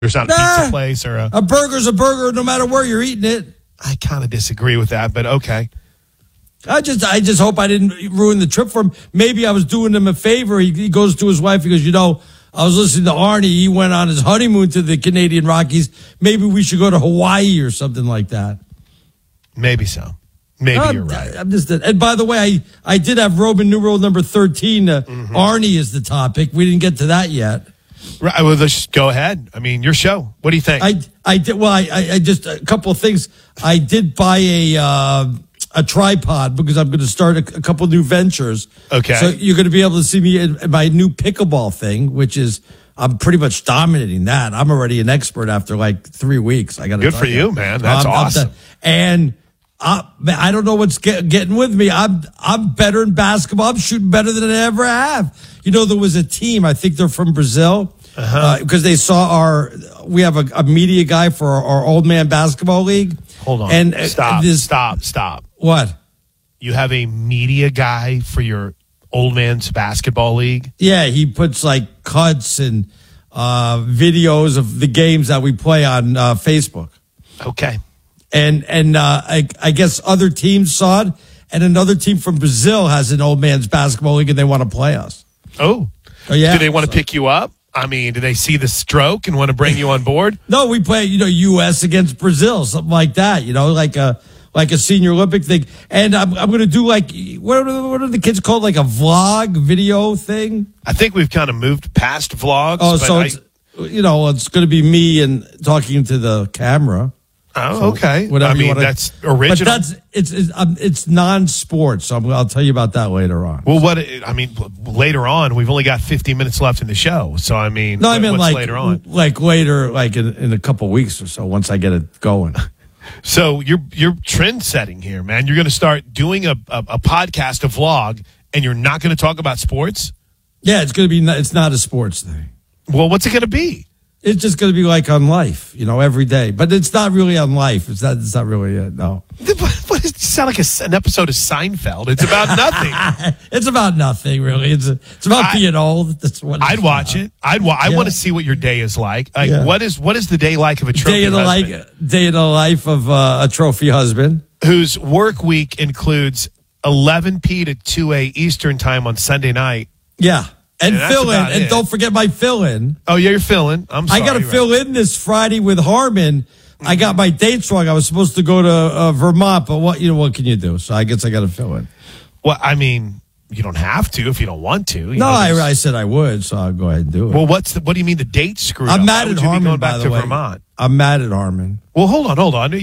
There's not a pizza place or a burger's a burger no matter where you're eating it. I kind of disagree with that, but okay. I just hope I didn't ruin the trip for him. Maybe I was doing him a favor. He goes to his wife. He goes, I was listening to Arnie. He went on his honeymoon to the Canadian Rockies. Maybe we should go to Hawaii or something like that. Maybe so. Maybe you're right. And by the way, I did have Roman numeral number 13. Arnie is the topic. We didn't get to that yet. Right. Well, let's go ahead. I mean, your show. What do you think? I did. Well, I just a couple of things. I did buy a tripod because I'm going to start a couple new ventures. Okay. So you're going to be able to see me in my new pickleball thing, which is I'm pretty much dominating that. I'm already an expert after like 3 weeks. I got good for you, man. That's awesome. And I don't know what's getting with me. I'm better in basketball. I'm shooting better than I ever have. There was a team. I think they're from Brazil because they saw we have a media guy for our old man basketball league. Hold on. And Stop. What? You have a media guy for your old man's basketball league? Yeah, he puts like cuts and videos of the games that we play on Facebook. Okay. And I guess other teams saw it, and another team from Brazil has an old man's basketball league, and they want to play us. Oh yeah. Do they want to pick you up? I mean, do they see the stroke and want to bring you on board? No, we play, U.S. against Brazil, something like that. Like a senior Olympic thing. And I'm going to do like what are the kids called? Like a vlog video thing. I think we've kind of moved past vlogs. Oh, so it's going to be me and talking to the camera. Oh, okay. Whatever that's original. But it's non-sports. So I'll tell you about that later on. Well, later on, we've only got 15 minutes left in the show. So I mean, like later on, like in a couple of weeks or so once I get it going. So you're trend setting here, man. You're going to start doing a podcast, a vlog, and you're not going to talk about sports. Yeah, it's going to be. It's not a sports thing. Well, what's it going to be? It's just going to be like on life, every day. But it's not really on life. It's not really it, no. What does it sound like an episode of Seinfeld? It's about nothing. It's about nothing, really. It's about being old. That's what I'd watch it. I want to see what your day is like. What is the day like of a trophy husband? Day in the life of a trophy husband. Whose work week includes 11 p to 2 a Eastern time on Sunday night. Yeah. And fill in. And don't forget my fill in. Oh, yeah, you're filling. I'm sorry. I got to fill in this Friday with Harmon. I got my dates wrong. I was supposed to go to Vermont, but what can you do? So I guess I got to fill in. Well, I mean, you don't have to if you don't want to. I said I would, so I'll go ahead and do it. Well, what do you mean the date screwed up? I'm mad at Harmon, going back by to the way. Vermont? I'm mad at Harmon. Well, hold on.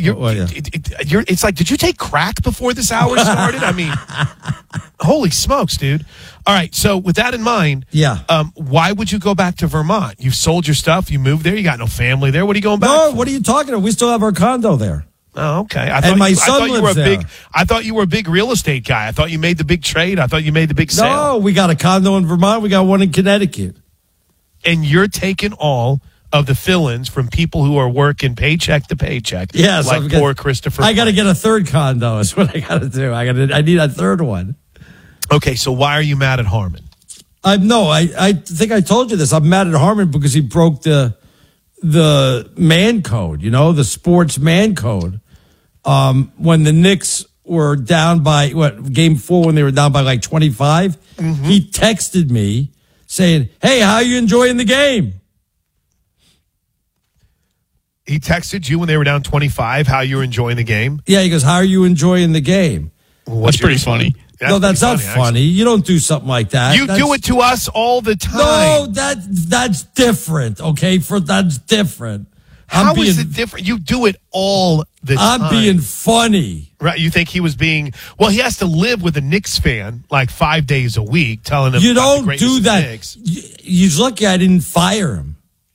It's like, did you take crack before this hour started? I mean, holy smokes, dude. All right, so with that in mind, why would you go back to Vermont? You've sold your stuff. You moved there. You got no family there. What are you going back for? What are you talking about? We still have our condo there. Oh, okay. I thought you were a big real estate guy. I thought you made the big trade. I thought you made the big sale. No, we got a condo in Vermont. We got one in Connecticut. And you're taking all of the fill-ins from people who are working paycheck to paycheck. Yes, like poor Christopher. I got to get a third condo. Is what I got to do. I need a third one. Okay, so why are you mad at Harmon? I think I told you this. I'm mad at Harmon because he broke the man code, the sports man code. When the Knicks were down by, game 4 when they were down by like 25, he texted me saying, "Hey, how are you enjoying the game?" He texted you when they were down 25, how you were enjoying the game? Yeah, he goes, "How are you enjoying the game?" That's pretty funny. No, that's not funny. You don't do something like that. You do it to us all the time. No, that's different. Okay, that's different. How is it different? You do it all the time. I'm being funny. Right? You think he was being? Well, he has to live with a Knicks fan like 5 days a week, telling him you about don't the greatness do of that. Knicks. He's lucky I didn't fire him.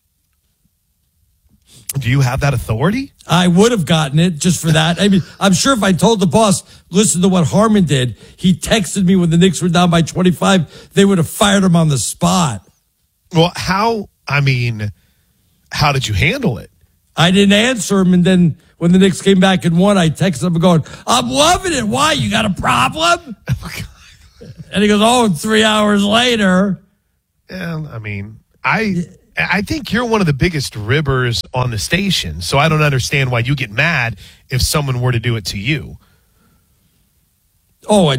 Do you have that authority? I would have gotten it just for that. I mean, I'm sure if I told the boss, listen to what Harmon did, he texted me when the Knicks were down by 25, they would have fired him on the spot. Well, how did you handle it? I didn't answer him, and then when the Knicks came back and won, I texted him going, "I'm loving it. Why? You got a problem?" And he goes, "Oh, 3 hours later." Yeah, I mean, I think you're one of the biggest ribbers on the station, so I don't understand why you get mad if someone were to do it to you. Oh,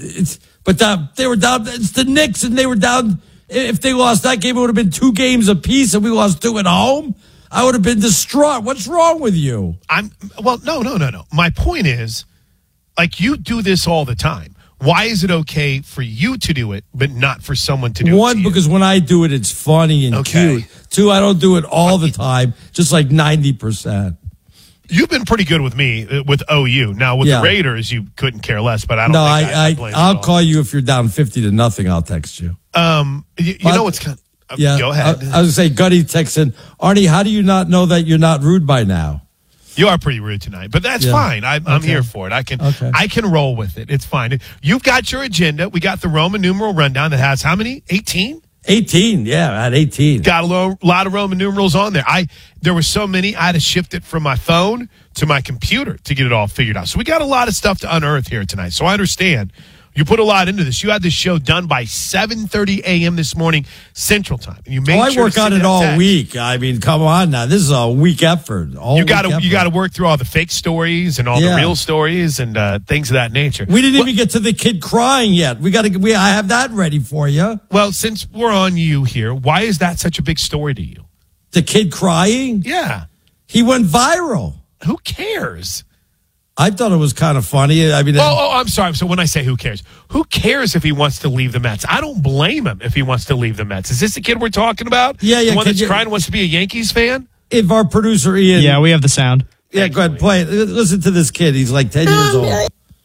they were down. It's the Knicks, and they were down. If they lost that game, it would have been 2 games apiece, and we lost 2 at home. I would have been distraught. What's wrong with you? No. My point is, like, you do this all the time. Why is it okay for you to do it, but not for someone to do it? One, because when I do it, it's funny and cute. 2, I don't do it all the time, just like 90%. You've been pretty good with me with OU. Now with the Raiders, you couldn't care less. But I don't. I'll call you if you're down 50-0. I'll text you. You know what's kind of, go ahead. I was going to say, Gutty texting, Arnie, how do you not know that you're not rude by now? You are pretty rude tonight, but that's fine. I'm here for it. I can roll with it. It's fine. You've got your agenda. We got the Roman numeral rundown that has how many? 18? 18, at 18. Got a lot of Roman numerals on there. There were so many, I had to shift it from my phone to my computer to get it all figured out. So we got a lot of stuff to unearth here tonight. So I understand. You put a lot into this. You had this show done by 7:30 a.m. this morning Central Time. And you made I work on it all week. I mean, come on now. This is a week effort. You got to work through all the fake stories and all the real stories and things of that nature. We didn't even get to the kid crying yet. I have that ready for you. Well, since we're on you here, why is that such a big story to you? The kid crying? Yeah. He went viral. Who cares? I thought it was kind of funny. I mean, I'm sorry. So when I say who cares if he wants to leave the Mets? I don't blame him if he wants to leave the Mets. Is this the kid we're talking about? Yeah. The one that's crying wants to be a Yankees fan? If our producer Ian. Yeah, we have the sound. Yeah, go ahead, play it. Listen to this kid. He's like 10 years old.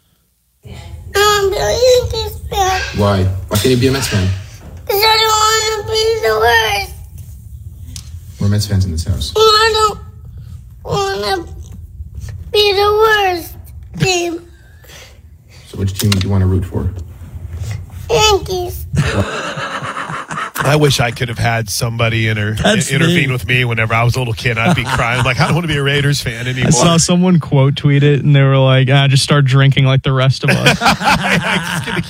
I'm a Yankees fan. Why? Why can't you be a Mets fan? Because I don't want to be the worst. We're Mets fans in this house. I don't want to be the worst team. So which team do you want to root for? Yankees. I wish I could have had somebody intervene with me whenever I was a little kid. I'd be crying like, I don't want to be a Raiders fan anymore. I saw someone quote tweet it, and they were like, just start drinking like the rest of us. Just give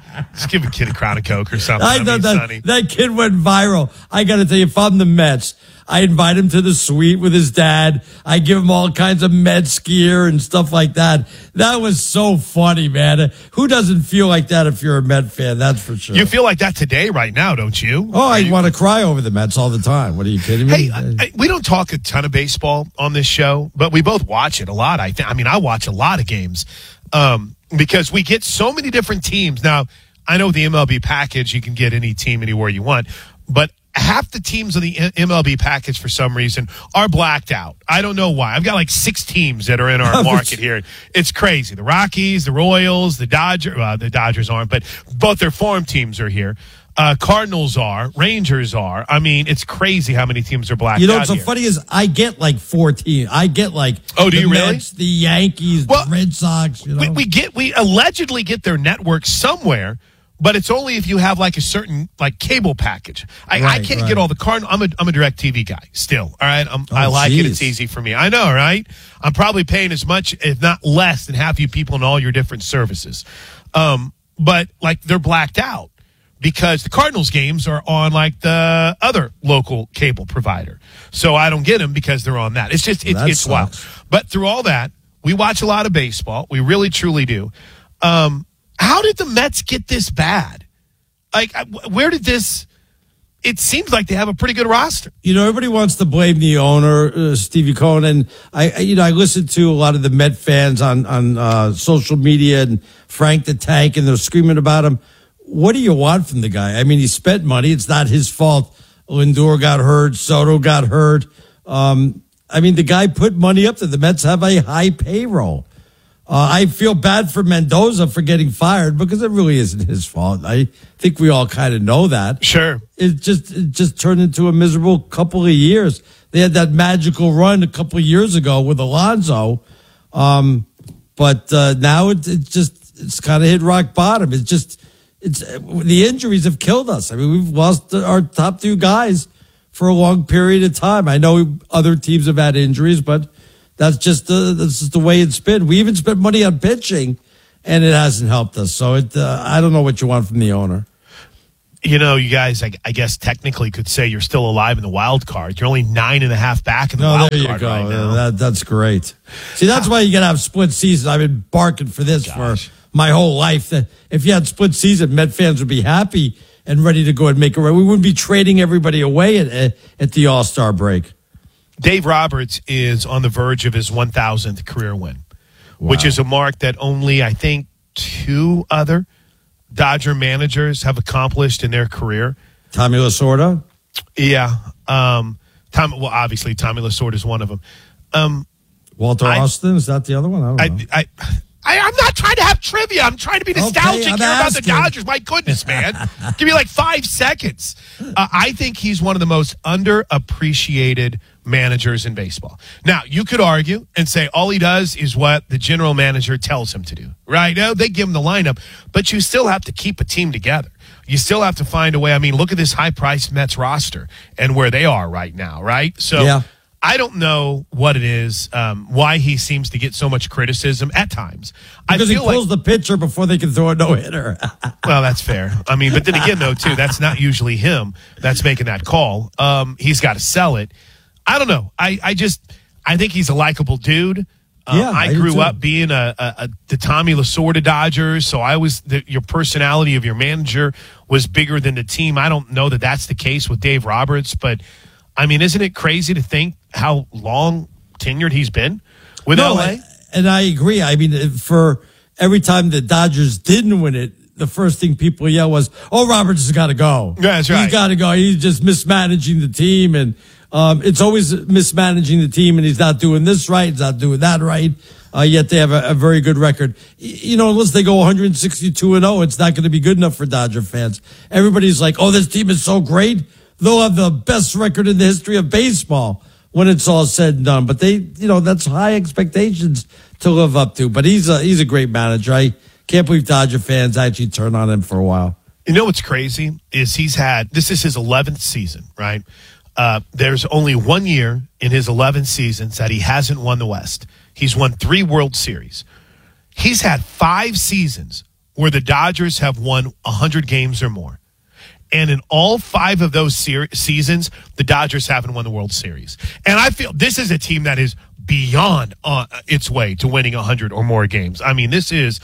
a kid a Crown of Coke or something. I know that kid went viral. I got to tell you, if I'm the Mets, I invite him to the suite with his dad. I give him all kinds of Mets gear and stuff like that. That was so funny, man. Who doesn't feel like that if you're a Met fan? That's for sure. You feel like that today, right now, don't you? Oh, I want to cry over the Mets all the time. What are you kidding me? Hey, we don't talk a ton of baseball on this show, but we both watch it a lot. I watch a lot of games because we get so many different teams. Now, I know the MLB package, you can get any team anywhere you want, but half the teams of the MLB package, for some reason, are blacked out. I don't know why. I've got like 6 teams that are in our market here. It's crazy. The Rockies, the Royals, the Dodgers. The Dodgers aren't, but both their farm teams are here. Cardinals are. Rangers are. I mean, it's crazy how many teams are blacked out. You know what's so funny is I get like 4 teams. I get like do you Mets, really? The Yankees, the Red Sox. You know? We allegedly get their network somewhere. But it's only if you have like a certain like cable package. I can't get all the Cardinal. I'm a DirecTV guy still. All right, I like it. It's easy for me. I know, right? I'm probably paying as much, if not less, than half you people in all your different services. But like they're blacked out because the Cardinals games are on like the other local cable provider. So I don't get them because they're on that. It's just it's wild. But through all that, we watch a lot of baseball. We really truly do. How did the Mets get this bad? Like, where did this? It seems like they have a pretty good roster. You know, everybody wants to blame the owner, Stevie Cohen, and I listened to a lot of the Met fans on social media and Frank the Tank, and they're screaming about him. What do you want from the guy? I mean, he spent money. It's not his fault. Lindor got hurt. Soto got hurt. I mean, the guy put money up there. The Mets have a high payroll. I feel bad for Mendoza for getting fired because it really isn't his fault. I think we all kind of know that. Sure. It just turned into a miserable couple of years. They had that magical run a couple of years ago with Alonso. But now it's kind of hit rock bottom. It's the injuries have killed us. I mean, we've lost our top 2 guys for a long period of time. I know other teams have had injuries, but that's just the way it's been. We even spent money on pitching, and it hasn't helped us. So I don't know what you want from the owner. You know, you guys, I guess technically could say you're still alive in the wild card. You're only 9.5 back in the wild there card you go. right now. That's great. See, that's why you got to have split seasons. I've been barking for this for my whole life. That if you had split season, Met fans would be happy and ready to go and make a run. We wouldn't be trading everybody away at the All-Star break. Dave Roberts is on the verge of his 1,000th career win, which is a mark that only, I think, 2 other Dodger managers have accomplished in their career. Tommy Lasorda? Yeah. Obviously, Tommy Lasorda is one of them. Walter Austin? Is that the other one? I don't know. I'm not trying to have trivia. I'm trying to be nostalgic here about the Dodgers. My goodness, man. Give me like 5 seconds. I think he's one of the most underappreciated managers in baseball. Now, you could argue and say all he does is what the general manager tells him to do, right? Now, they give him the lineup, but you still have to keep a team together. You still have to find a way. I mean, look at this high-priced Mets roster and where they are right now, right? So yeah. I don't know what it is, why he seems to get so much criticism at times. Because he pulls the pitcher before they can throw a no-hitter. Well, that's fair. I mean, but then again, though, too, that's not usually him that's making that call. He's got to sell it. I don't know. I think he's a likable dude. I grew up being the Tommy Lasorda Dodgers, so your personality of your manager was bigger than the team. I don't know that that's the case with Dave Roberts, but I mean, isn't it crazy to think how long tenured he's been with LA? And I agree. I mean, for every time the Dodgers didn't win it, the first thing people yell was, "Oh, Roberts has got to go." Yeah, that's right. He's got to go. He's just mismanaging the team, and it's always mismanaging the team, and he's not doing this right, he's not doing that right. Yet they have a very good record. You know, unless they go 162-0, it's not going to be good enough for Dodger fans. Everybody's like, "Oh, this team is so great. They'll have the best record in the history of baseball when it's all said and done." But that's high expectations to live up to. But he's a great manager. I can't believe Dodger fans actually turn on him for a while. You know what's crazy is this is his 11th season, right? There's only 1 year in his 11 seasons that he hasn't won the West. He's won 3 World Series. He's had 5 seasons where the Dodgers have won 100 games or more. And in all 5 of those seasons, the Dodgers haven't won the World Series. And I feel this is a team that is beyond its way to winning 100 or more games. I mean, this is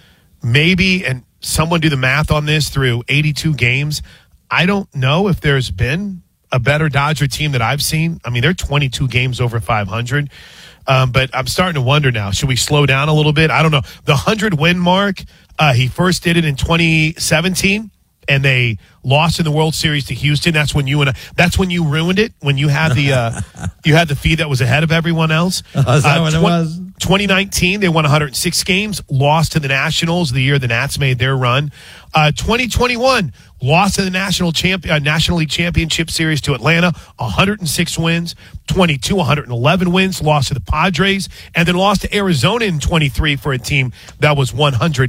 maybe, and someone do the math on this, through 82 games. I don't know if there's been a better Dodger team that I've seen. I mean, they're 22 games over 500. But I'm starting to wonder now, should we slow down a little bit? I don't know. The 100-win mark, he first did it in 2017. And they lost in the World Series to Houston. That's when you ruined it. When you had the feed that was ahead of everyone else. Is that what it was? 2019, they won 106 games, lost to the Nationals the year the Nats made their run. 2021, lost in the National League Championship Series to Atlanta, 106 wins. 22, 111 wins, lost to the Padres, and then lost to Arizona in 23 for a team that was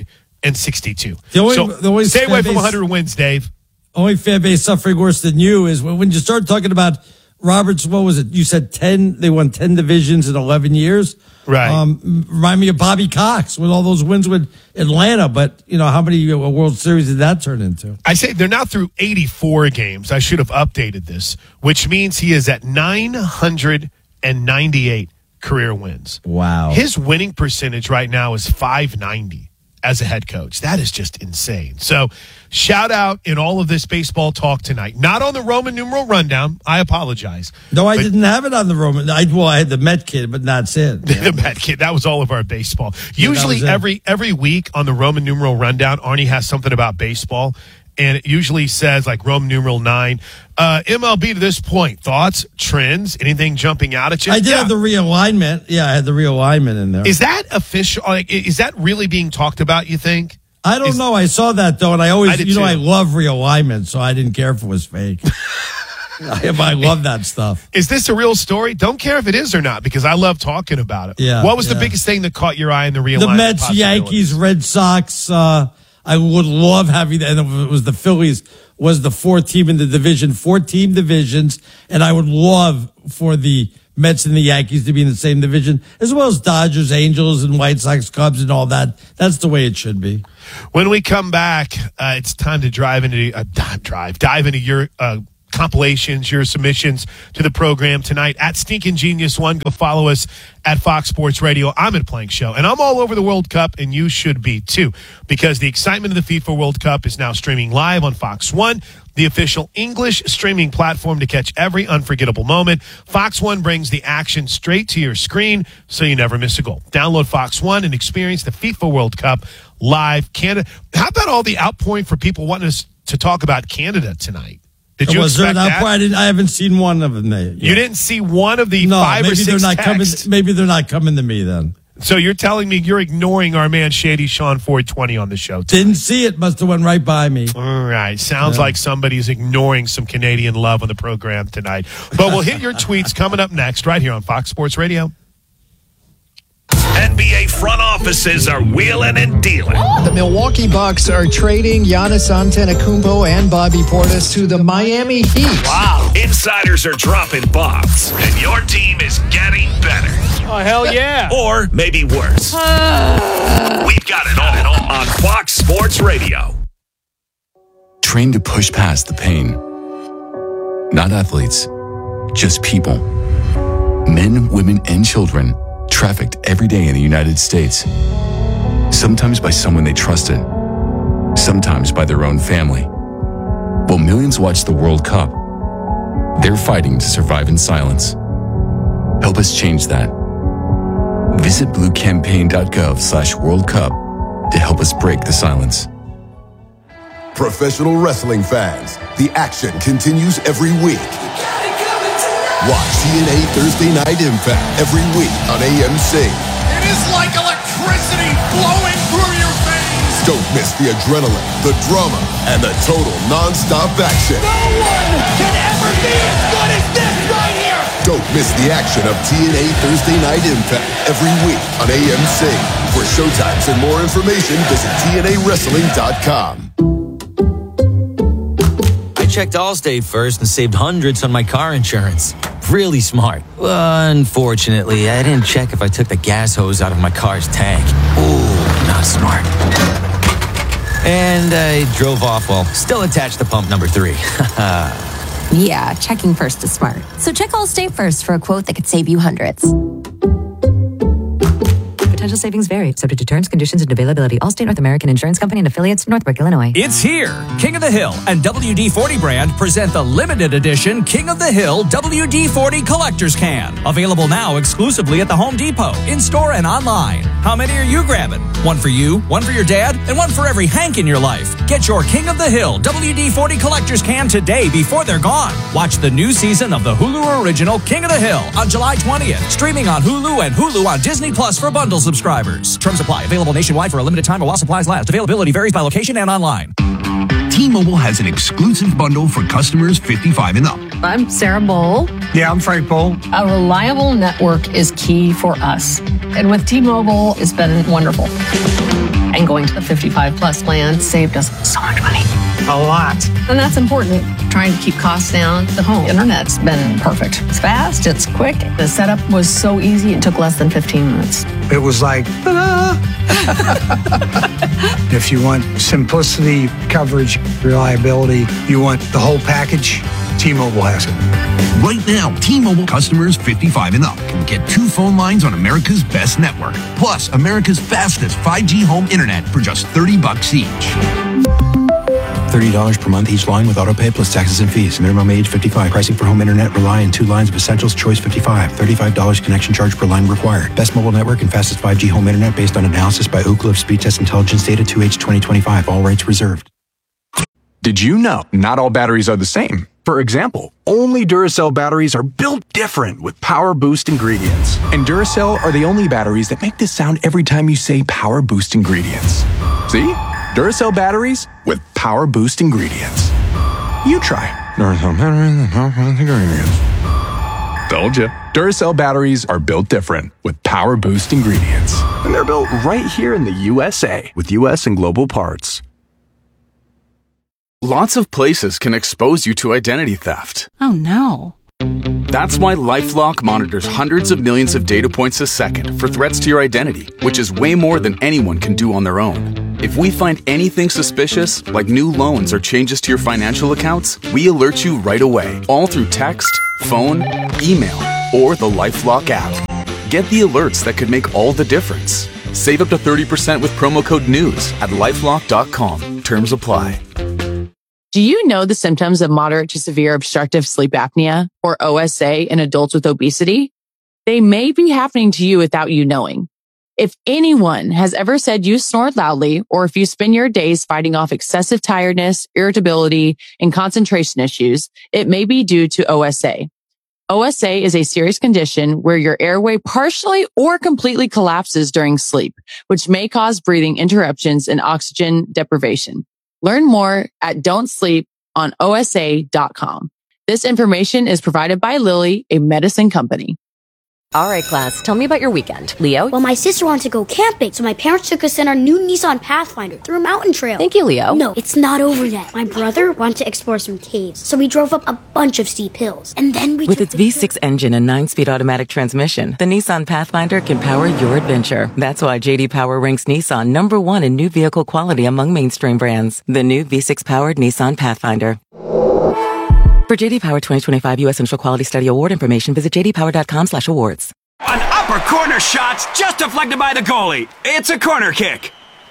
162. Stay away from 100 wins, Dave. Only fan base suffering worse than you is when you start talking about Roberts. What was it? You said 10. They won 10 divisions in 11 years. Right. Remind me of Bobby Cox with all those wins with Atlanta. But how many World Series did that turn into? I say they're now through 84 games. I should have updated this, which means he is at 998 career wins. Wow. His winning percentage right now is .590. As a head coach. That is just insane. So shout out in all of this baseball talk tonight. Not on the Roman numeral rundown. I apologize. No, I didn't have it on the Roman. I had the Met kid, but that's it. The Met kid. That was all of our baseball. Usually every week on the Roman numeral rundown, Arnie has something about baseball. And it usually says like Roman numeral 9. MLB to this point. Thoughts, trends, anything jumping out at you? I did have the realignment. Yeah, I had the realignment in there. Is that official? Is that really being talked about, you think? I don't know. I saw that, though, and I always, I love realignment, so I didn't care if it was fake. I love that stuff. Is this a real story? Don't care if it is or not, because I love talking about it. Yeah, what was the biggest thing that caught your eye in the realignment? The Mets, Yankees, Red Sox. I would love having that. And it was the Phillies was the 4th team in the division, 4 team divisions. And I would love for the Mets and the Yankees to be in the same division, as well as Dodgers, Angels, and White Sox, Cubs, and all that. That's the way it should be. When we come back, it's time to dive into your compilations, your submissions to the program tonight at Stinkin' Genius 1. Go follow us at Fox Sports Radio. I'm at Plank Show, and I'm all over the World Cup, and you should be too, because the excitement of the FIFA World Cup is now streaming live on Fox One, the official English streaming platform to catch every unforgettable moment. Fox One brings the action straight to your screen so you never miss a goal. Download Fox One and experience the FIFA World Cup live. Canada. How about all the outpouring for people wanting us to talk about Canada tonight? Did you expect that? I haven't seen one of them yet. You didn't see one of the 5 or 6 texts? Maybe they're not coming to me then. So you're telling me you're ignoring our man Shady Sean Ford 20 on the show tonight. Didn't see it. Must have went right by me. All right. Sounds like somebody's ignoring some Canadian love on the program tonight. But we'll hit your tweets coming up next right here on Fox Sports Radio. NBA front offices are wheeling and dealing. The Milwaukee Bucks are trading Giannis Antetokounmpo and Bobby Portis to the Miami Heat. Wow. Insiders are dropping bombs, and your team is getting better. Oh, hell yeah. Or maybe worse. We've got it all on Fox Sports Radio. Train to push past the pain. Not athletes, just people. Men, women, and children trafficked every day in the United States. Sometimes by someone they trusted, sometimes by their own family. While millions watch the World Cup, they're fighting to survive in silence. Help us change that. Visit bluecampaign.gov/World Cup to help us break the silence. Professional wrestling fans, the action continues every week. Watch TNA Thursday Night Impact every week on AMC. It is like electricity flowing through your veins. Don't miss the adrenaline, the drama, and the total non-stop action. No one can ever be as good as this right here. Don't miss the action of TNA Thursday Night Impact every week on AMC. For showtimes and more information, visit TNAWrestling.com. Checked Allstate first and saved hundreds on my car insurance. Really smart. Unfortunately, I didn't check if I took the gas hose out of my car's tank. Ooh, not smart. And I drove off while still attached to pump number 3. Yeah, checking first is smart. So check Allstate first for a quote that could save you hundreds. Potential savings vary, subject to terms, conditions, and availability. Allstate North American Insurance Company and affiliates, Northbrook, Illinois. It's here. King of the Hill and WD-40 brand present the limited edition King of the Hill WD-40 Collector's Can. Available now exclusively at the Home Depot, in-store and online. How many are you grabbing? One for you, one for your dad, and one for every Hank in your life. Get your King of the Hill WD-40 Collector's Can today before they're gone. Watch the new season of the Hulu original King of the Hill on July 20th. Streaming on Hulu and Hulu on Disney Plus for bundle subscribers. Terms apply. Available nationwide for a limited time or while supplies last. Availability varies by location and online. T-Mobile has an exclusive bundle for customers 55 and up. I'm Sarah Bowl. Yeah, I'm Frank Bowl. A reliable network is key for us. And with T-Mobile, it's been wonderful. And going to the 55 plus plan saved us so much money. A lot. And that's important. Trying to keep costs down. The home internet's been perfect. It's fast, it's quick. The setup was so easy, it took less than 15 minutes. It was like, ta-da! If you want simplicity, coverage, reliability, you want the whole package, T-Mobile has it. Right now, T-Mobile customers 55 and up can get 2 phone lines on America's best network, plus America's fastest 5G home internet for just $30 each. $30 per month each line with autopay plus taxes and fees. Minimum age 55. Pricing for home internet rely on 2 lines of essentials. Choice 55. $35 connection charge per line required. Best mobile network and fastest 5G home internet based on analysis by Ookla of Speed Test Intelligence data 2H 2025. All rights reserved. Did you know not all batteries are the same? For example, only Duracell batteries are built different with Power Boost ingredients. And Duracell are the only batteries that make this sound every time you say Power Boost ingredients. See? Duracell batteries with Power Boost ingredients. You try. Duracell batteries with Power Boost ingredients. Told you. Duracell batteries are built different with Power Boost ingredients. And they're built right here in the USA with US and global parts. Lots of places can expose you to identity theft. Oh no. That's why LifeLock monitors hundreds of millions of data points a second for threats to your identity, which is way more than anyone can do on their own. If we find anything suspicious, like new loans or changes to your financial accounts, we alert you right away, all through text, phone, email, or the LifeLock app. Get the alerts that could make all the difference. Save up to 30% with promo code NEWS at LifeLock.com. Terms apply. Do you know the symptoms of moderate to severe obstructive sleep apnea, or OSA, in adults with obesity? They may be happening to you without you knowing. If anyone has ever said you snore loudly, or if you spend your days fighting off excessive tiredness, irritability, and concentration issues, it may be due to OSA. OSA is a serious condition where your airway partially or completely collapses during sleep, which may cause breathing interruptions and oxygen deprivation. Learn more at don'tsleeponosa.com. This information is provided by Lilly, a medicine company. All right, class, tell me about your weekend. Leo? Well, my sister wanted to go camping, so my parents took us in our new Nissan Pathfinder through a mountain trail. Thank you, Leo. No, it's not over yet. My brother wanted to explore some caves, so we drove up a bunch of steep hills. And then we With its V6 engine and 9-speed automatic transmission, the Nissan Pathfinder can power your adventure. That's why J.D. Power ranks Nissan #1 in new vehicle quality among mainstream brands. The new V6-powered Nissan Pathfinder. For J.D. Power 2025 U.S. Central Quality Study Award information, visit jdpower.com/awards. An upper corner shot's just deflected by the goalie. It's a corner kick.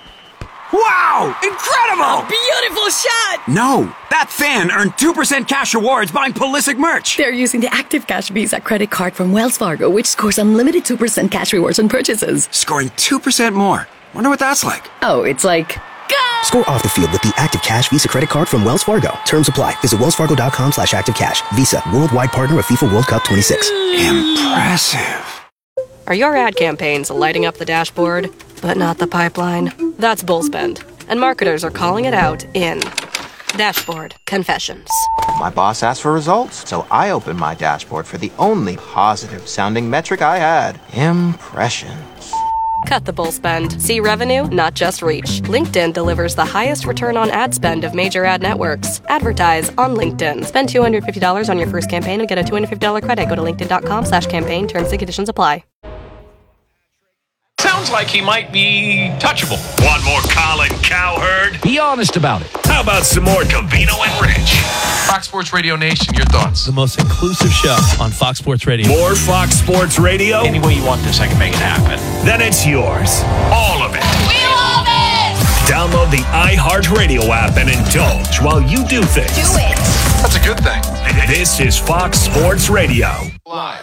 Wow! Incredible! A beautiful shot! No, that fan earned 2% cash rewards buying Pulisic merch. They're using the Active Cash Visa credit card from Wells Fargo, which scores unlimited 2% cash rewards on purchases. Scoring 2% more. Wonder what that's like. Oh, it's like... Score off the field with the Active Cash Visa credit card from Wells Fargo. Terms apply. Visit wellsfargo.com/activecash. Visa, worldwide partner of FIFA World Cup 26. Impressive. Are your ad campaigns lighting up the dashboard, but not the pipeline? That's bull spend, and marketers are calling it out in Dashboard Confessions. My boss asked for results, so I opened my dashboard for the only positive-sounding metric I had: impressions. Cut the bull spend. See revenue, not just reach. LinkedIn delivers the highest return on ad spend of major ad networks. Advertise on LinkedIn. Spend $250 on your first campaign and get a $250 credit. Go to linkedin.com/campaign. Terms and conditions apply. Sounds like he might be touchable. Want more Colin Cowherd? Be honest about it. How about some more Covino and Rich? Fox Sports Radio Nation, your thoughts? The most inclusive show on Fox Sports Radio. More Fox Sports Radio? Any way you want this, I can make it happen. Then it's yours. All of it. We love it! Download the iHeartRadio app and indulge while you do things. Do it! That's a good thing. This is Fox Sports Radio. Live.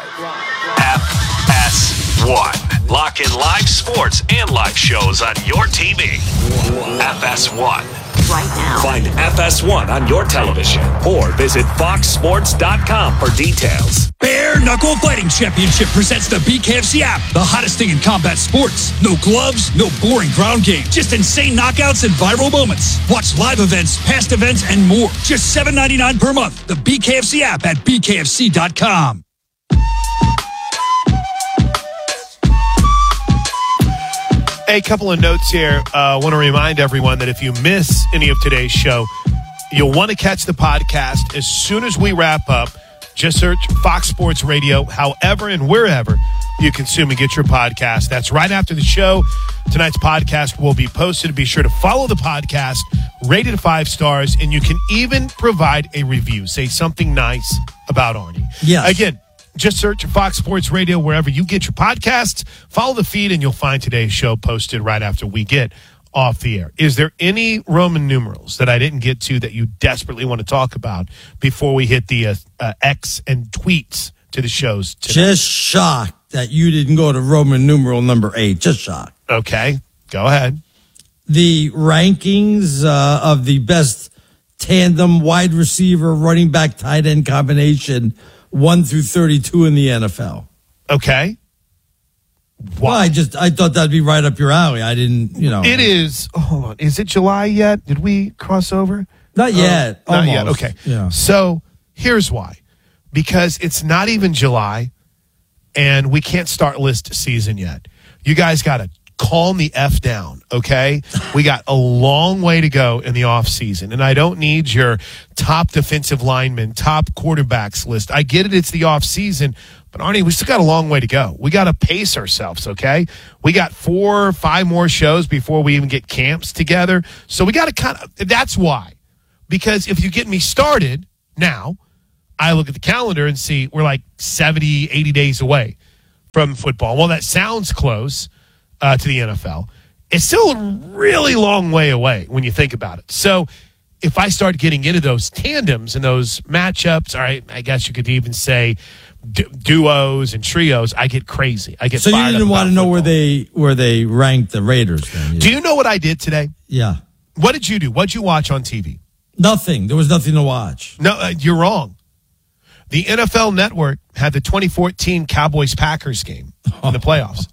FS1. Lock in live sports and live shows on your TV. FS1. Right now. Find FS1 on your television or visit foxsports.com for details. Bare Knuckle Fighting Championship presents the BKFC app, the hottest thing in combat sports. No gloves, no boring ground game, just insane knockouts and viral moments. Watch live events, past events, and more. Just $7.99 per month. The BKFC app at bkfc.com. A couple of notes here. I want to remind everyone that if you miss any of today's show, you'll want to catch the podcast as soon as we wrap up. Just search Fox Sports Radio, however and wherever you consume and get your podcast. That's right after the show. Tonight's podcast will be posted. Be sure to follow the podcast, rate it 5 stars, and you can even provide a review. Say something nice about Arnie. Yes. Again, just search Fox Sports Radio wherever you get your podcasts. Follow the feed, and you'll find today's show posted right after we get off the air. Is there any Roman numerals that I didn't get to that you desperately want to talk about before we hit the X and tweets to the shows tonight? Just shocked that you didn't go to Roman numeral number 8. Just shocked. Okay, go ahead. The rankings of the best tandem wide receiver, running back, tight end combination 1 through 32 in the NFL. Okay. Well, I thought that'd be right up your alley. I didn't, It is. Hold on. Is it July yet? Did we cross over? Not yet. Not yet. Almost. Okay. Yeah. So here's why. Because it's not even July, and we can't start list season yet. You guys got a calm the F down, okay? We got a long way to go in the offseason, and I don't need your top defensive linemen, top quarterbacks list. I get it, it's the offseason, but Arnie, we still got a long way to go. We got to pace ourselves, okay? We got 4 or 5 more shows before we even get camps together, so we got to that's why. Because if you get me started now, I look at the calendar and see we're like 70, 80 days away from football. Well, that sounds close to the NFL. It's still a really long way away when you think about it. So if I start getting into those tandems and those matchups, all right, I guess you could even say duos and trios, I get crazy. I get so fired you didn't up want to know football. where they ranked the Raiders then? Do you know what I did today? Yeah. What did you do? What did you watch on TV? Nothing. There was nothing to watch. No, you're wrong. The NFL Network had the 2014 Cowboys-Packers game in the playoffs.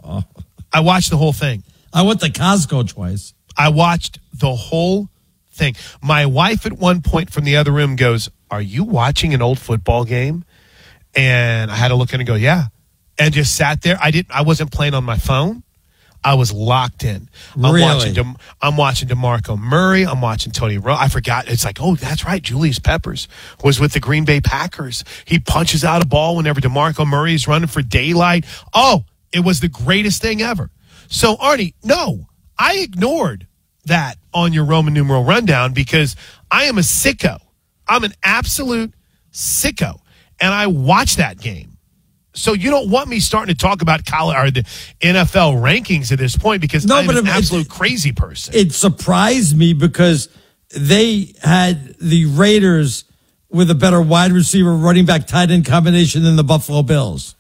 I watched the whole thing. I went to Costco twice. I watched the whole thing. My wife at one point from the other room goes, "Are you watching an old football game?" And I had to look in and go, "Yeah." And just sat there. I wasn't playing on my phone. I was locked in. I'm watching DeMarco Murray. I'm watching Tony Romo. I forgot. It's like, oh, that's right. Julius Peppers was with the Green Bay Packers. He punches out a ball whenever DeMarco Murray is running for daylight. Oh, it was the greatest thing ever. So, Arnie, no, I ignored that on your Roman numeral rundown because I am a sicko. I'm an absolute sicko. And I watched that game. So you don't want me starting to talk about college or the NFL rankings at this point because I'm an absolute crazy person. It surprised me because they had the Raiders with a better wide receiver, running back, tight end combination than the Buffalo Bills.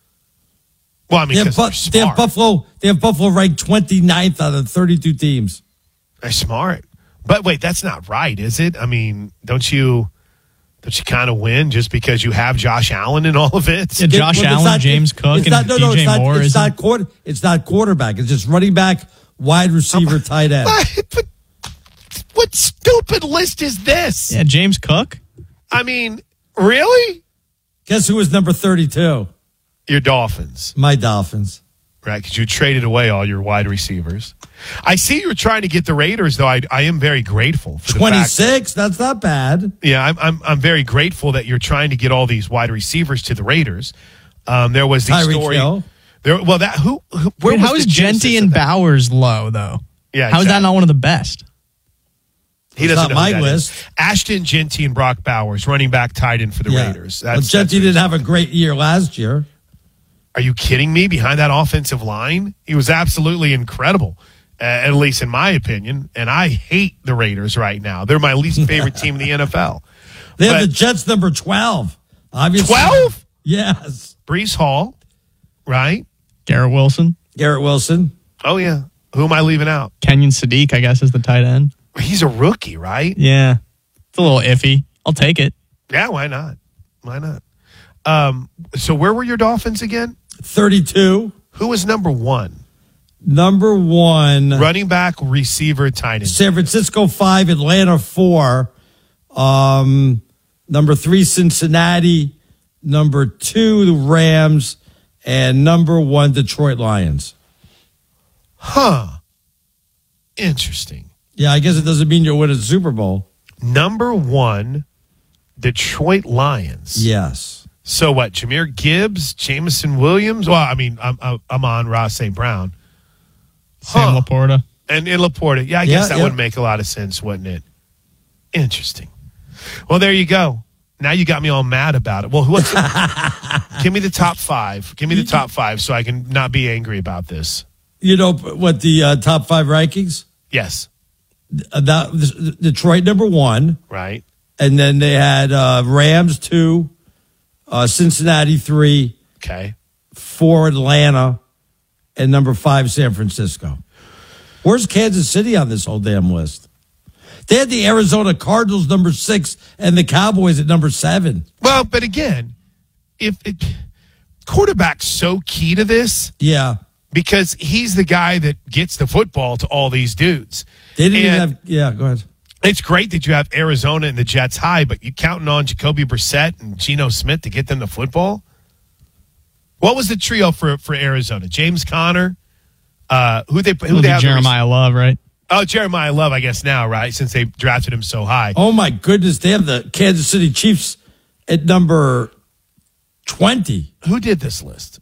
Well, I mean, they have Buffalo ranked 29th out of 32 teams. They're smart. But wait, that's not right, is it? I mean, don't you kind of win just because you have Josh Allen in all of it? Yeah, Josh Allen, James Cook, and DJ Moore. It's not quarterback. It's just running back, wide receiver, tight end. But what stupid list is this? Yeah, James Cook. I mean, really? Guess who was number 32? Your Dolphins. My Dolphins. Right, because you traded away all your wide receivers. I see you're trying to get the Raiders, though. I am very grateful for 26. That's not bad. Yeah, I'm very grateful that you're trying to get all these wide receivers to the Raiders. There was the story. Hill. How is Genty and Bowers low though? Yeah, how is that not one of the best? He doesn't know my who that list. is. Ashton Genty and Brock Bowers, running back, tight end for the Raiders. Genty didn't have a great year last year. Are you kidding me? Behind that offensive line, he was absolutely incredible, at least in my opinion. And I hate the Raiders right now. They're my least favorite team in the NFL. They have the Jets number 12. Obviously. 12? Yes. Breece Hall, right? Garrett Wilson. Oh, yeah. Who am I leaving out? Kenyon Sadiq, I guess, is the tight end. He's a rookie, right? Yeah. It's a little iffy. I'll take it. Yeah, why not? So where were your Dolphins again? 32. Who was number 1? Number 1. Running back, receiver, tight end. San Francisco 5, Atlanta 4. Number 3, Cincinnati. Number 2, the Rams. And number 1, Detroit Lions. Huh. Interesting. Yeah, I guess it doesn't mean you'll win a Super Bowl. Number 1, Detroit Lions. Yes. So what? Jahmyr Gibbs, Jameson Williams. Well, I mean, I'm on Ross St. Brown, Sam Laporta, and in Laporta. Yeah, I guess that would make a lot of sense, wouldn't it? Interesting. Well, there you go. Now you got me all mad about it. Well, give me the top 5. Give me the top 5 so I can not be angry about this. You know what the top 5 rankings? Yes. Detroit number 1, right, and then they had Rams 2. Cincinnati 3. Okay. 4 Atlanta. And number 5 San Francisco. Where's Kansas City on this whole damn list? They had the Arizona Cardinals number 6 and the Cowboys at number 7. Well, but again, quarterback's so key to this. Yeah. Because he's the guy that gets the football to all these dudes. They didn't even have. Yeah, go ahead. It's great that you have Arizona and the Jets high, but you counting on Jacoby Brissett and Geno Smith to get them the football? What was the trio for Arizona? James Conner, Who they have? Jeremiah Love, right? Oh, Jeremiah Love, I guess now, right? Since they drafted him so high. Oh my goodness, they have the Kansas City Chiefs at number 20. Who did this list?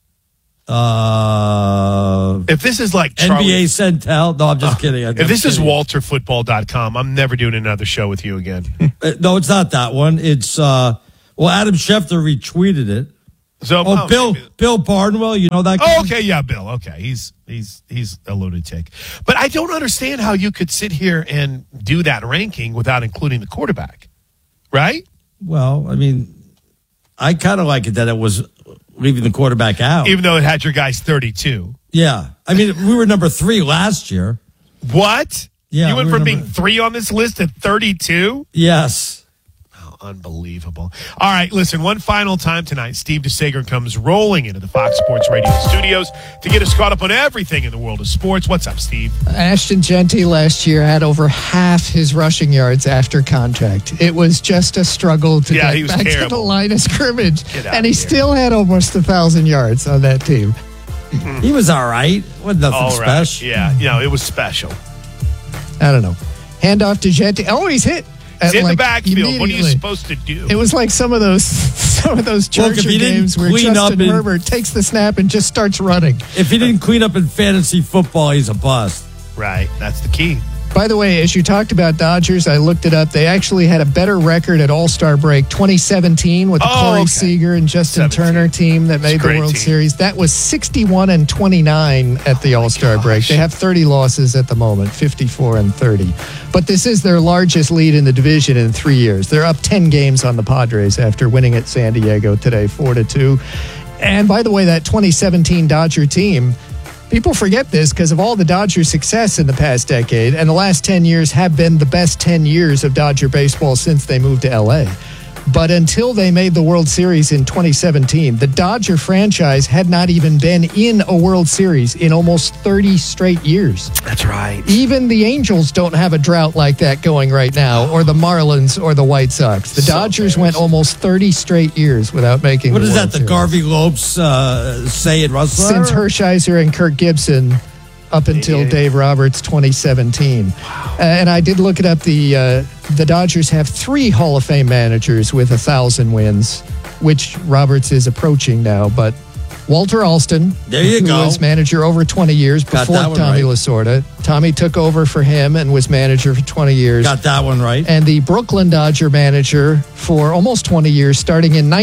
If this is like NBA Centel, no, I'm just kidding. If this is WalterFootball.com, I'm never doing another show with you again. No, it's not that one. It's Adam Schefter retweeted it. So, Bill Barnwell, you know that guy? Oh, okay, yeah, Bill. Okay, he's a lunatic. But I don't understand how you could sit here and do that ranking without including the quarterback, right? Well, I mean, I kind of like it that it was leaving the quarterback out. Even though it had your guys 32. Yeah. I mean, we were number 3 last year. What? Yeah. You went from being 3 on this list to 32? Yes. Unbelievable. All right, listen, one final time tonight, Steve DeSager comes rolling into the Fox Sports Radio studios to get us caught up on everything in the world of sports. What's up, Steve? Ashton Jeanty last year had over half his rushing yards after contact. It was just a struggle to get back to the line of scrimmage. And he still had almost 1,000 yards on that team. He was all right. Wasn't nothing special. Yeah, it was special. I don't know. Handoff to Jeanty. Oh, he's hit. He's in the backfield. What are you supposed to do? It was like some of those Churchill games where Justin Herbert takes the snap and just starts running. If he didn't clean up in fantasy football, he's a bust. Right. That's the key. By the way, as you talked about Dodgers, I looked it up. They actually had a better record at All-Star break 2017 with the Corey Seager and Justin Turner team that made the World Series. That was 61-29 at the All-Star break. They have 30 losses at the moment, 54-30. But this is their largest lead in the division in 3 years. They're up 10 games on the Padres after winning at San Diego today, 4-2. And by the way, that 2017 Dodger team, people forget this because of all the Dodgers' success in the past decade, and the last 10 years have been the best 10 years of Dodger baseball since they moved to L.A. But until they made the World Series in 2017, the Dodger franchise had not even been in a World Series in almost 30 straight years. That's right. Even the Angels don't have a drought like that going right now, or the Marlins or the White Sox. The Dodgers went almost 30 straight years without making the World Series. What is that, the Garvey Lopes say in Russell? Since Hershiser and Kirk Gibson up until Dave Roberts 2017. And I did look it up. The Dodgers have 3 Hall of Fame managers with 1,000 wins, which Roberts is approaching now. But Walter Alston, who was manager over 20 years before Tommy Lasorda. Tommy took over for him and was manager for 20 years. Got that one right. And the Brooklyn Dodger manager for almost 20 years, starting in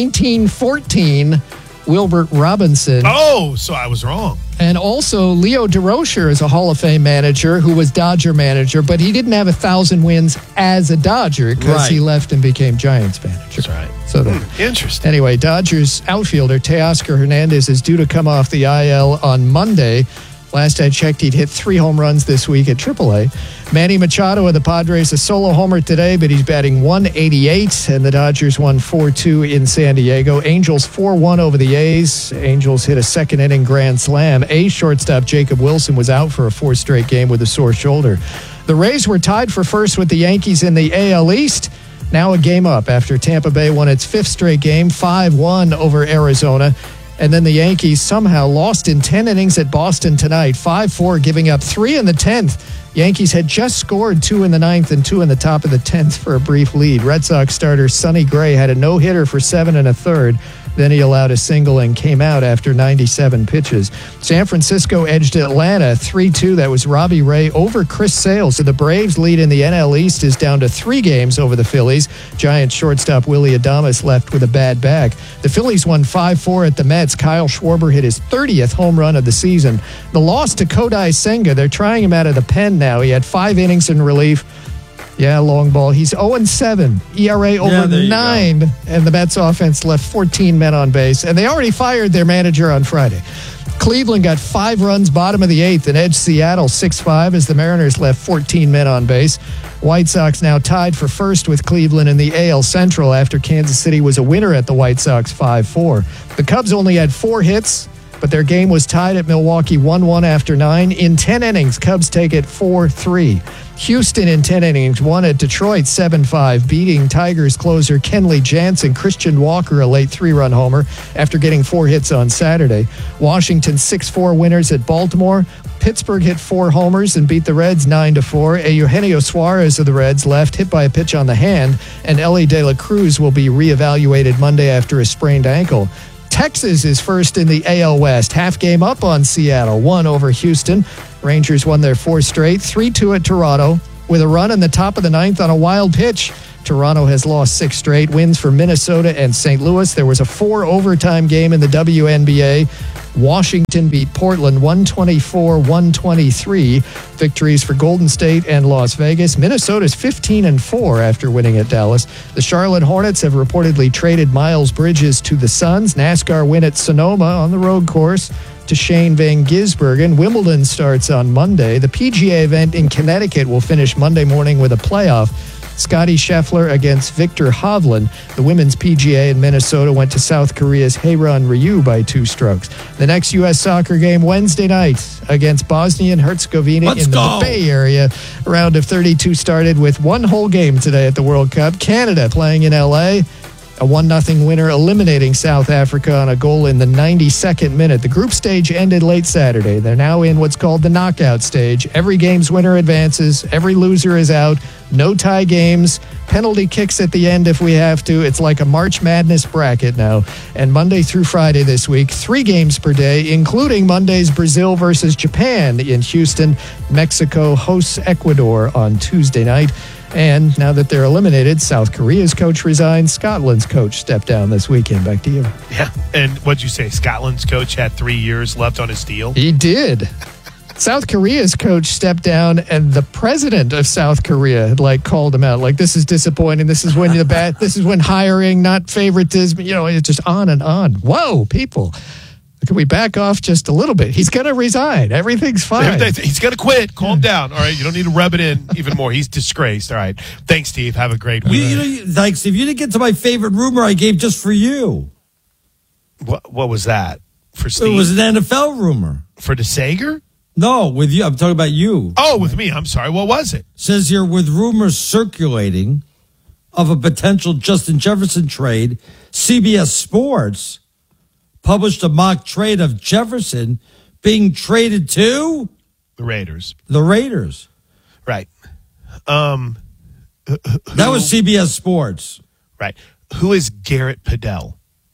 1914, Wilbert Robinson. Oh, so I was wrong. And also, Leo DeRocher is a Hall of Fame manager who was Dodger manager, but he didn't have 1,000 wins as a Dodger because he left and became Giants manager. That's right. So interesting. Anyway, Dodgers outfielder Teoscar Hernandez is due to come off the IL on Monday. Last I checked, he'd hit 3 home runs this week at AAA. Manny Machado of the Padres, a solo homer today, but he's batting 188, and the Dodgers won 4-2 in San Diego. Angels 4-1 over the A's. Angels hit a second-inning grand slam. A's shortstop Jacob Wilson was out for a 4th straight game with a sore shoulder. The Rays were tied for first with the Yankees in the AL East. Now a game up after Tampa Bay won its 5th straight game, 5-1 over Arizona. And then the Yankees somehow lost in 10 innings at Boston tonight, 5-4, giving up 3 in the 10th. Yankees had just scored 2 in the 9th and 2 in the top of the 10th for a brief lead. Red Sox starter Sonny Gray had a no-hitter for 7 1/3. Then he allowed a single and came out after 97 pitches. San Francisco edged Atlanta 3-2. That was Robbie Ray over Chris Sale. So the Braves' lead in the NL East is down to 3 games over the Phillies. Giants shortstop Willie Adames left with a bad back. The Phillies won 5-4 at the Mets. Kyle Schwarber hit his 30th home run of the season. The loss to Kodai Senga, they're trying him out of the pen now. He had 5 innings in relief. Yeah, long ball. He's 0-7, ERA over 9, and the Mets offense left 14 men on base, and they already fired their manager on Friday. Cleveland got 5 runs bottom of the 8th and edged Seattle 6-5 as the Mariners left 14 men on base. White Sox now tied for first with Cleveland in the AL Central after Kansas City was a winner at the White Sox 5-4. The Cubs only had 4 hits, but their game was tied at Milwaukee 1-1 after 9. In 10 innings, Cubs take it 4-3. Houston in 10 innings won at Detroit 7-5, beating Tigers closer Kenley Jansen. Christian Walker, a late 3-run homer after getting 4 hits on Saturday. Washington 6-4 winners at Baltimore. Pittsburgh hit 4 homers and beat the Reds 9-4. Eugenio Suarez of the Reds left, hit by a pitch on the hand, and Ellie De La Cruz will be reevaluated Monday after a sprained ankle. Texas is first in the AL West, half game up on Seattle, 1 over Houston. Rangers won their 4 straight, 3-2 at Toronto, with a run in the top of the 9th on a wild pitch. Toronto has lost 6 straight. Wins for Minnesota and St. Louis. There was a 4-overtime game in the WNBA. Washington beat Portland 124-123. Victories for Golden State and Las Vegas. Minnesota's 15-4 after winning at Dallas. The Charlotte Hornets have reportedly traded Miles Bridges to the Suns. NASCAR win at Sonoma on the road course to Shane Van Gisbergen. Wimbledon starts on Monday. The PGA event in Connecticut will finish Monday morning with a playoff. Scotty Scheffler against Victor Hovland. The women's PGA in Minnesota went to South Korea's Haeron Ryu by 2 strokes. The next U.S. soccer game Wednesday night against Bosnia and Herzegovina in the Bay Area. A round of 32 started with 1 whole game today at the World Cup. Canada playing in L.A., a 1-0 winner eliminating South Africa on a goal in the 92nd minute. The group stage ended late Saturday. They're now in what's called the knockout stage. Every game's winner advances. Every loser is out. No tie games. Penalty kicks at the end if we have to. It's like a March Madness bracket now. And Monday through Friday this week, 3 games per day, including Monday's Brazil versus Japan in Houston. Mexico hosts Ecuador on Tuesday night. And now that they're eliminated, South Korea's coach resigned. Scotland's coach stepped down this weekend. Back to you. Yeah. And what'd you say? Scotland's coach had 3 years left on his deal? He did. South Korea's coach stepped down, and the president of South Korea had called him out. This is disappointing. This is when this is when hiring, not favoritism. It's just on and on. Whoa, people. Can we back off just a little bit? He's going to resign. Everything's fine. He's going to quit. Calm down. All right. You don't need to rub it in even more. He's disgraced. All right. Thanks, Steve. Have a great week. Thanks, Steve. You didn't get to my favorite rumor I gave just for you. What was that for Steve? It was an NFL rumor. For DeSager? No, with you. I'm talking about you. Oh, with me. I'm sorry. What was it? Says here, with rumors circulating of a potential Justin Jefferson trade, CBS Sports published a mock trade of Jefferson being traded to the Raiders. The Raiders. Right. That was CBS Sports. Right. Who is Garrett Padell?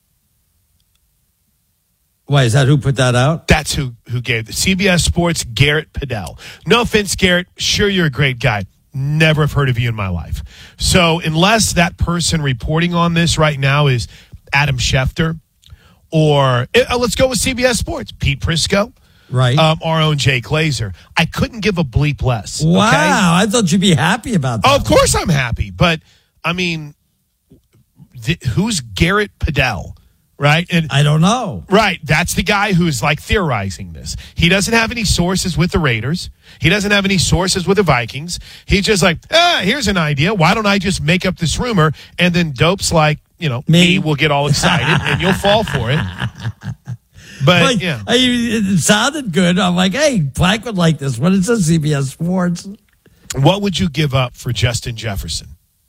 Why, is that who put that out? That's who gave the CBS Sports Garrett Padell. No offense, Garrett. Sure, you're a great guy. Never have heard of you in my life. So unless that person reporting on this right now is Adam Schefter, or let's go with CBS Sports, Pete Prisco, right? Our own Jay Glazer. I couldn't give a bleep less. Wow, okay? I thought you'd be happy about that. Oh, of course I'm happy, but I mean, who's Garrett Padell? Right? And I don't know. Right. That's the guy who's theorizing this. He doesn't have any sources with the Raiders. He doesn't have any sources with the Vikings. He's just here's an idea. Why don't I just make up this rumor? And then dopes me will get all excited and you'll fall for it. But yeah. It sounded good. I'm like, hey, Black would like this one. It says CBS Sports. What would you give up for Justin Jefferson?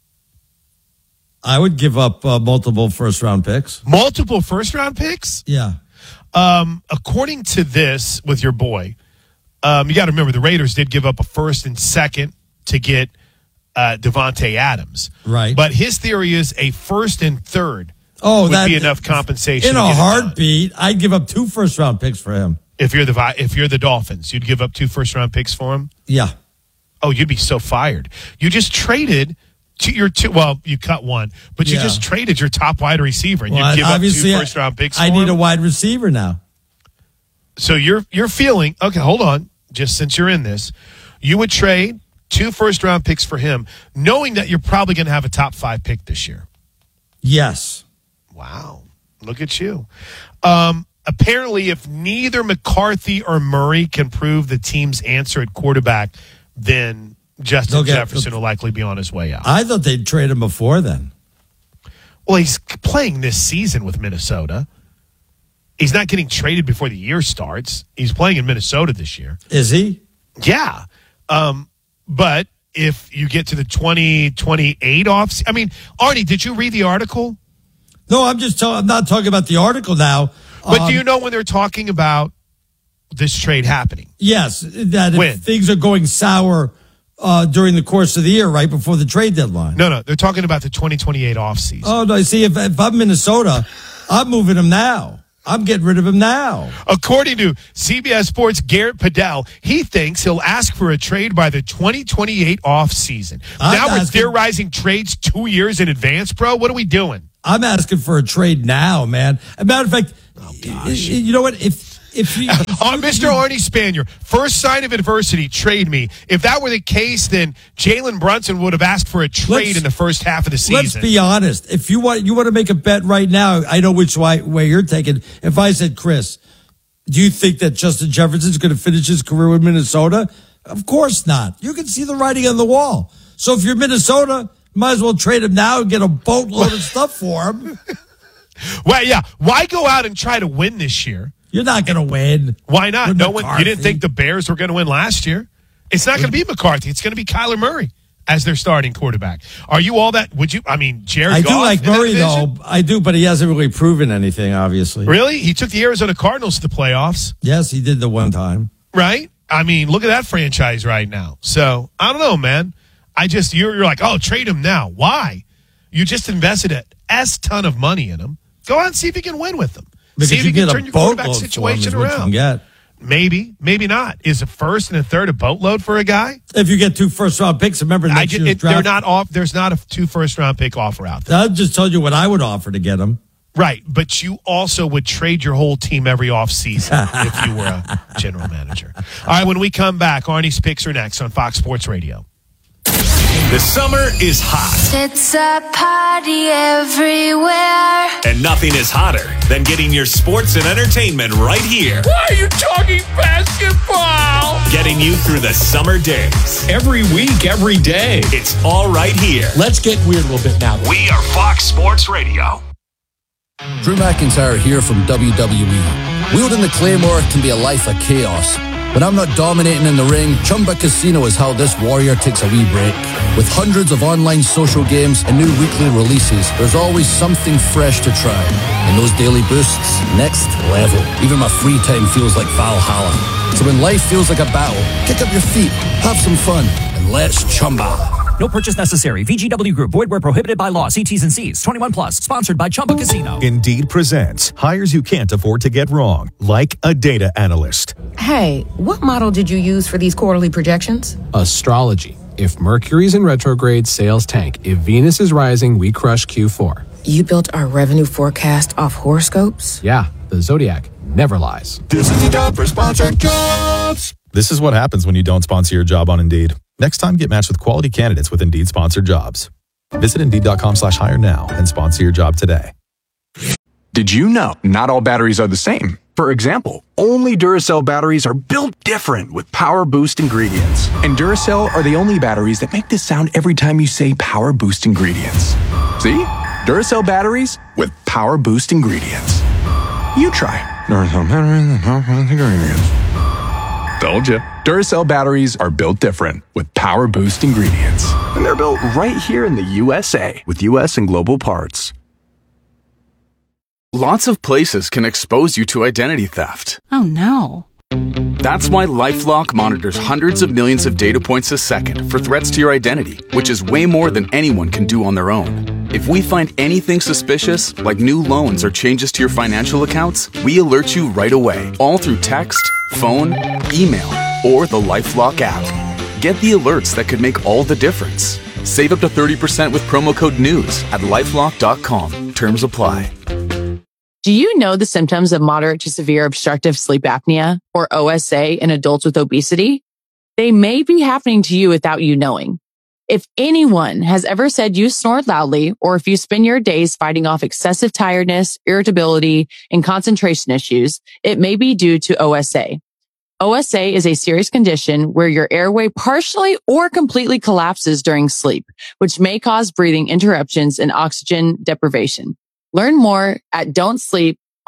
I would give up multiple first-round picks. Multiple first-round picks? Yeah. According to this, with your boy, you got to remember the Raiders did give up a first and second to get Devontae Adams. Right. But his theory is a first and third would be enough compensation. In a heartbeat, I'd give up 2 first-round picks for him. If you're the Dolphins, you'd give up 2 first-round picks for him? Yeah. Oh, you'd be so fired. You just traded you cut one, but you just traded your top wide receiver, and you give up 2 first-round picks for him? I need a wide receiver now. So you're feeling, okay, hold on, just since you're in this, you would trade 2 first-round picks for him, knowing that you're probably going to have a top 5 pick this year. Yes. Wow. Look at you. Apparently, if neither McCarthy or Murray can prove the team's answer at quarterback, then Justin Jefferson will likely be on his way out. I thought they'd trade him before then. Well, he's playing this season with Minnesota. He's not getting traded before the year starts. He's playing in Minnesota this year. Is he? Yeah. But if you get to the 2028 offs, I mean, Arnie, did you read the article? No, I'm not talking about the article now. But do you know when they're talking about this trade happening. Yes, that if things are going sour during the course of the year, right before the trade deadline. No, they're talking about the 2028 offseason. Oh, no, see, if I'm Minnesota, I'm moving him now. I'm getting rid of him now. According to CBS Sports' Garrett Padell, he thinks he'll ask for a trade by the 2028 offseason. Now we're theorizing trades 2 years in advance, bro. What are we doing? I'm asking for a trade now, man. As a matter of fact, you know what? If you, Mr. Arnie Spanier, first sign of adversity, trade me. If that were the case, then Jalen Brunson would have asked for a trade in the first half of the season. Let's be honest. If you want to make a bet right now, I know which way you're taking. If I said, Chris, do you think that Justin Jefferson's going to finish his career with Minnesota? Of course not. You can see the writing on the wall. So if you're Minnesota, might as well trade him now and get a boatload of stuff for him. Well, yeah. Why go out and try to win this year? You're not going to win. Why not? No one. You didn't think the Bears were going to win last year. It's not going to be McCarthy. It's going to be Kyler Murray as their starting quarterback. Are you all that? Would you? I mean, Jared Goff. I do like Murray, though. I do, but he hasn't really proven anything, obviously. Really? He took the Arizona Cardinals to the playoffs. Yes, he did the one time. Right? I mean, look at that franchise right now. So, I don't know, man. You're like, oh, trade him now. Why? You just invested an S-ton of money in him. Go out and see if you can win with them. Because see if you can get turn a your quarterback boatload situation for him is around. what you can get. Maybe, maybe not. Is a first and a third a boatload for a guy? If you get 2 first-round picks, remember next year's draft. They're not off. There's not a 2 first-round pick offer out there. I just told you what I would offer to get him. Right, but you also would trade your whole team every offseason if you were a general manager. All right, when we come back, Arnie's picks are next on Fox Sports Radio. The summer is hot. It's a party everywhere. And nothing is hotter than getting your sports and entertainment right here. Why are you talking basketball? Getting you through the summer days. Every week, every day. It's all right here. Let's get weird a little bit now. We are Fox Sports Radio. Drew McIntyre here from WWE. Wielding the Claymore can be a life of chaos. When I'm not dominating in the ring, Chumba Casino is how this warrior takes a wee break. With hundreds of online social games and new weekly releases, there's always something fresh to try. And those daily boosts, next level. Even my free time feels like Valhalla. So when life feels like a battle, kick up your feet, have some fun, and let's Chumba. No purchase necessary. VGW Group. Void where prohibited by law. See T's and C's. 21 plus. Sponsored by Chumba Casino. Indeed presents hires you can't afford to get wrong, like a data analyst. Hey, what model did you use for these quarterly projections? Astrology. If Mercury's in retrograde, sales tank. If Venus is rising, we crush Q4. You built our revenue forecast off horoscopes? Yeah, the Zodiac never lies. This is the job for sponsored jobs. This is what happens when you don't sponsor your job on Indeed. Next time, get matched with quality candidates with Indeed sponsored jobs. Visit Indeed.com/hire now and sponsor your job today. Did you know not all batteries are the same? For example, only Duracell batteries are built different with Power Boost ingredients. And Duracell are the only batteries that make this sound every time you say Power Boost ingredients. See? Duracell batteries with Power Boost ingredients. You try. Duracell batteries with Power Boost ingredients. Told you. Duracell batteries are built different with Power Boost ingredients. And they're built right here in the USA with US and global parts. Lots of places can expose you to identity theft. Oh no. That's why LifeLock monitors hundreds of millions of data points a second for threats to your identity, which is way more than anyone can do on their own. If we find anything suspicious, like new loans or changes to your financial accounts, we alert you right away, all through text, phone, email, or the LifeLock app. Get the alerts that could make all the difference. Save up to 30% with promo code NEWS at LifeLock.com. Terms apply. Do you know the symptoms of moderate to severe obstructive sleep apnea, or OSA, in adults with obesity? They may be happening to you without you knowing. If anyone has ever said you snore loudly, or if you spend your days fighting off excessive tiredness, irritability, and concentration issues, it may be due to OSA. OSA is a serious condition where your airway partially or completely collapses during sleep, which may cause breathing interruptions and oxygen deprivation. Learn more at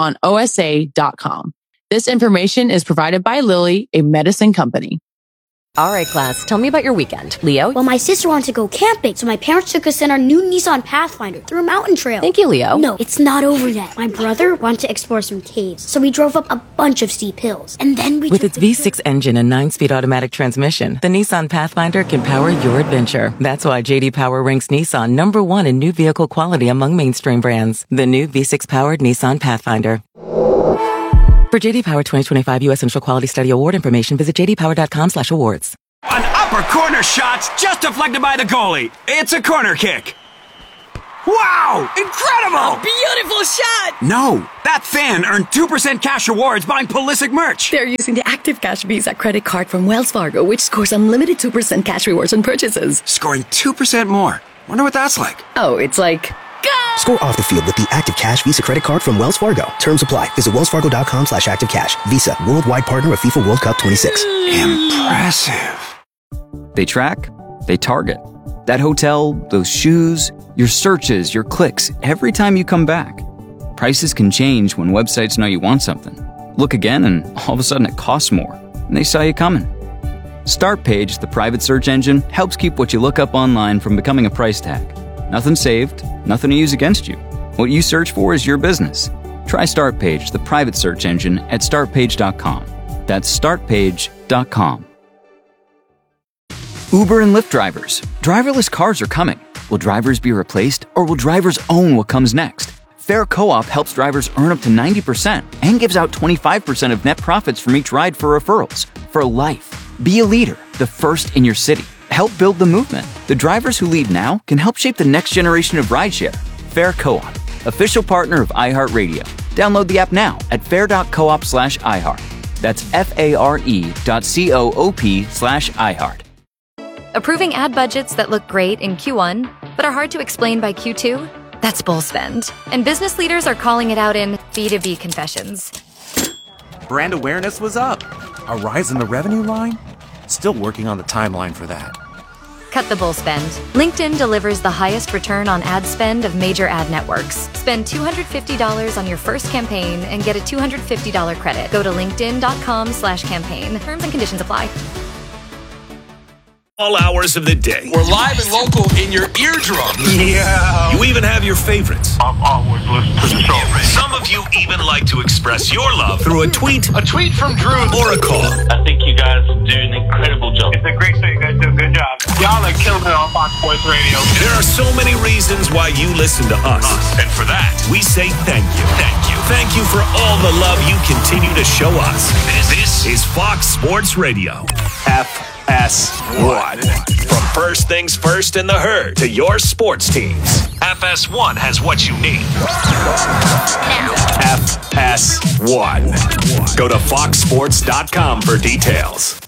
don'tsleeponosa.com. This information is provided by Lilly, a medicine company. All right, class, tell me about your weekend. Leo? Well, my sister wanted to go camping, so my parents took us in our new Nissan Pathfinder through a mountain trail. Thank you, Leo. No, it's not over yet. My brother wanted to explore some caves, so we drove up a bunch of steep hills. And then we With its V6 engine and 9-speed automatic transmission, the Nissan Pathfinder can power your adventure. That's why J.D. Power ranks Nissan #1 in new vehicle quality among mainstream brands. The new V6-powered Nissan Pathfinder. For J.D. Power 2025 U.S. Central Quality Study Award information, visit jdpower.com/awards. An upper corner shot's just deflected by the goalie. It's a corner kick. Wow! Incredible! A beautiful shot! No, that fan earned 2% cash rewards buying Pulisic merch. They're using the Active Cash Visa credit card from Wells Fargo, which scores unlimited 2% cash rewards on purchases. Scoring 2% more. Wonder what that's like. Oh, it's like... Score off the field with the Active Cash Visa credit card from Wells Fargo. Terms apply. Visit wellsfargo.com/activecash. Visa, worldwide partner of FIFA World Cup 26. Impressive. They track, they target. That hotel, those shoes, your searches, your clicks, every time you come back. Prices can change when websites know you want something. Look again and all of a sudden it costs more, and they saw you coming. Startpage, the private search engine, helps keep what you look up online from becoming a price tag. Nothing saved, nothing to use against you. What you search for is your business. Try Startpage, the private search engine, at startpage.com. That's startpage.com. Uber and Lyft drivers. Driverless cars are coming. Will drivers be replaced, or will drivers own what comes next? Fair Co-op helps drivers earn up to 90% and gives out 25% of net profits from each ride for referrals. For life. Be a leader, the first in your city. Help build the movement. The drivers who lead now can help shape the next generation of rideshare. Fair Co-op, official partner of iHeartRadio. Download the app now at fair.coop/iHeart. That's FARE.coop/iHeart. Approving ad budgets that look great in Q1, but are hard to explain by Q2? That's bull spend. And business leaders are calling it out in B2B confessions. Brand awareness was up. A rise in the revenue line? Still working on the timeline for that. Cut the bull spend. LinkedIn delivers the highest return on ad spend of major ad networks. Spend $250 on your first campaign and get a $250 credit. Go to linkedin.com/campaign. Terms and conditions apply. All hours of the day. We're live and local in your eardrum. Yeah. You even have your favorites. I'm always listening to the show. Some of you even like to express your love through a tweet. A tweet from Drew. Or a call. I think you guys do an incredible job. It's a great show. You guys do a good job. Y'all are killing it on Fox Sports Radio. There are so many reasons why you listen to us. And for that, we say thank you. Thank you. Thank you for all the love you continue to show us. This is Fox Sports Radio. FS1. From first things first in the herd to your sports teams. FS1 has what you need. FS1. Go to foxsports.com for details.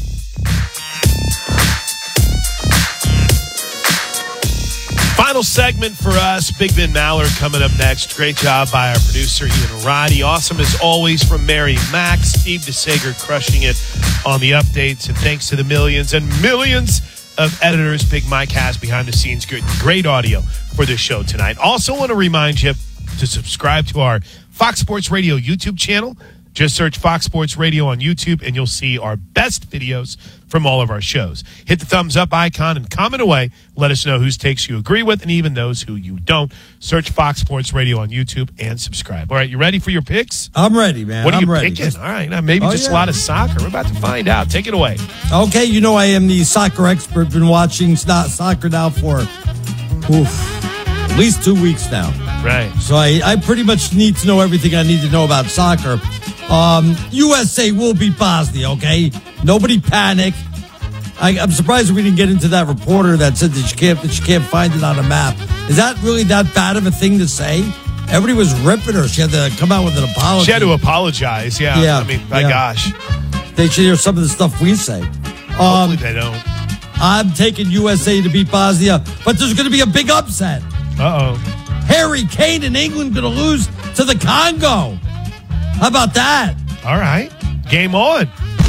Final segment for us. Big Ben Maller coming up next. Great job by our producer, Ian Roddy. Awesome as always from Mary Mack. Steve DeSager crushing it on the updates. And thanks to the millions and millions of editors Big Mike has behind the scenes. Great audio for this show tonight. Also want to remind you to subscribe to our Fox Sports Radio YouTube channel. Just search Fox Sports Radio on YouTube and you'll see our best videos from all of our shows. Hit the thumbs up icon and comment away. Let us know whose takes you agree with and even those who you don't. Search Fox Sports Radio on YouTube and subscribe. All right, you ready for your picks? I'm ready, man. What are you ready. picking? All right, now maybe just a lot of soccer. We're about to find out. Take it away. Okay, you know I am the soccer expert. Been watching soccer now for at least 2 weeks now. Right. So I pretty much need to know everything I need to know about soccer. USA will beat Bosnia, okay? Nobody panic. I'm surprised we didn't get into that reporter that said that you can't find it on a map. Is that really that bad of a thing to say? Everybody was ripping her. She had to come out with an apology. She had to apologize, yeah. I mean, my gosh. They should hear some of the stuff we say. Hopefully they don't. I'm taking USA to beat Bosnia, but there's going to be a big upset. Uh-oh. Harry Kane and England going to lose to the Congo. How about that? All right. Game on.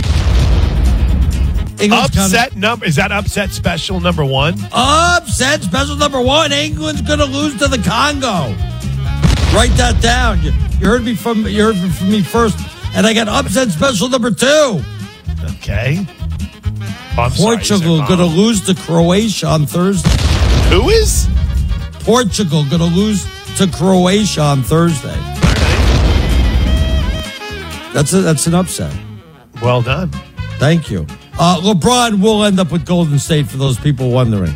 Upset number. Is that upset special number one? Upset special number one. England's going to lose to the Congo. Write that down. You heard me from me first, and I got upset special number 2. Okay. Portugal going to lose to Croatia on Thursday. Who is? Portugal going to lose to Croatia on Thursday. That's an upset. Well done. Thank you. LeBron will end up with Golden State for those people wondering.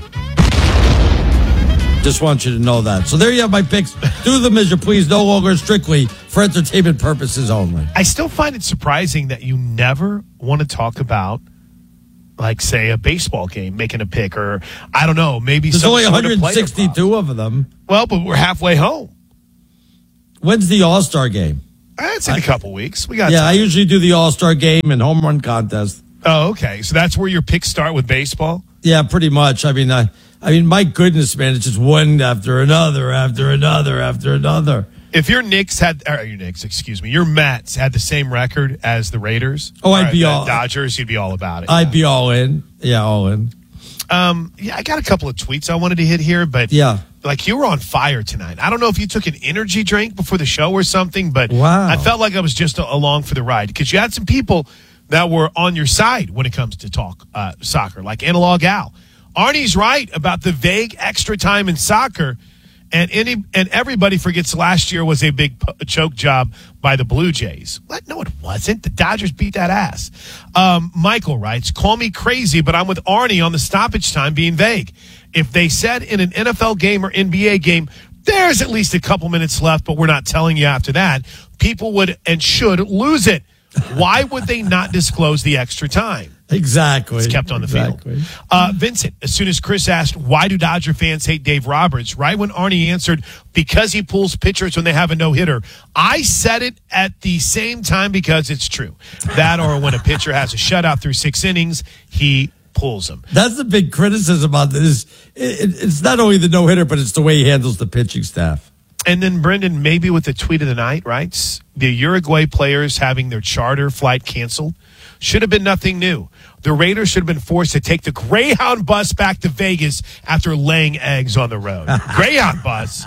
Just want you to know that. So there you have my picks. Do them as you please. No longer strictly for entertainment purposes only. I still find it surprising that you never want to talk about, like, say, a baseball game, making a pick, or, I don't know, maybe there's some only sort 162 of them. Well, but we're halfway home. When's the All-Star game? It's in a couple weeks. We got time. I usually do the All-Star game and home run contest. Oh, okay. So that's where your picks start with baseball? Yeah, pretty much. I mean, my goodness, man, it's just one after another, after another, after another. If your Mets had the same record as the Raiders, I'd be all Dodgers, you'd be all about it. I'd be all in. Yeah, all in. I got a couple of tweets I wanted to hit here, but like you were on fire tonight. I don't know if you took an energy drink before the show or something, but wow. I felt like I was just along for the ride because you had some people that were on your side when it comes to talk soccer, like Analog Al. Arnie's right about the vague extra time in soccer, and everybody forgets last year was a big choke job by the Blue Jays. What? No, it wasn't. The Dodgers beat that ass. Michael writes, call me crazy, but I'm with Arnie on the stoppage time being vague. If they said in an NFL game or NBA game, there's at least a couple minutes left, but we're not telling you after that, people would and should lose it. Why would they not disclose the extra time? Exactly. It's kept on the field. Vincent, as soon as Chris asked, why do Dodger fans hate Dave Roberts? Right when Arnie answered, because he pulls pitchers when they have a no-hitter. I said it at the same time because it's true. That or when a pitcher has a shutout through 6 innings, he pulls them. That's the big criticism on this. It's not only the no-hitter, but it's the way he handles the pitching staff. And then Brendan, maybe with the tweet of the night, writes, the Uruguay players having their charter flight canceled should have been nothing new. The Raiders should have been forced to take the Greyhound bus back to Vegas after laying eggs on the road. Greyhound bus?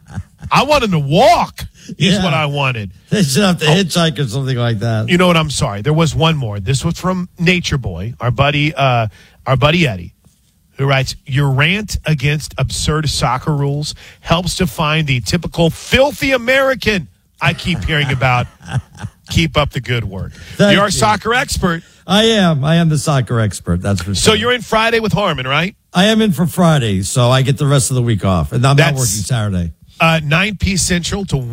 I want them to walk is what I wanted. They should have to hitchhike or something like that. You know what? I'm sorry. There was one more. This was from Nature Boy, our buddy Eddie, who writes, your rant against absurd soccer rules helps define the typical filthy American I keep hearing about. Keep up the good work. You're a soccer expert. I am the soccer expert. That's for sure. So you're in Friday with Harmon, right? I am in for Friday, so I get the rest of the week off. And I'm not working Saturday. 9 Central to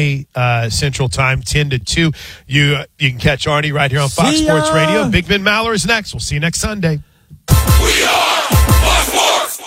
1 Central Time, 10 to 2. You can catch Arnie right here on Fox Sports Radio. Big Ben Maller is next. We'll see you next Sunday. We are Fox Sports.